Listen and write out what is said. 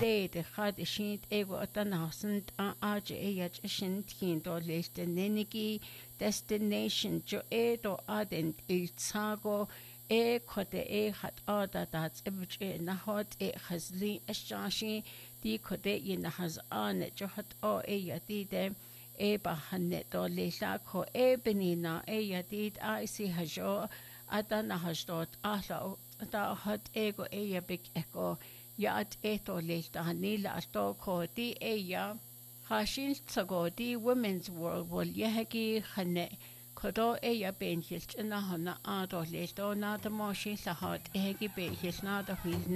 late had a sheet ego at an housand aje a shint hint or list the neniki destination jo or ardent il sago kote hat ada that's every na hot has li a shashi di kote yin has on jo hat yati dem bahanet or lisa ko benina yati I see hajo adana hasdot ahlo da hat ego big echo Yat eto lilta hanila asto ko di hashin tsago di women's world wal yehegi hane kodo benjil na hana ado lilto na da moshin lahat ehegi benjil na da